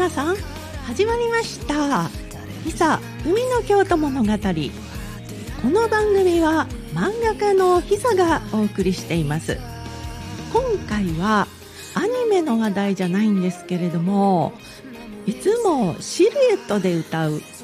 皆さん、始まりましたひさ海の京都物語。この番組は漫画家のひさがお送りしています。今回はアニメの話題じゃないんですけれども、いつもシルエットで歌う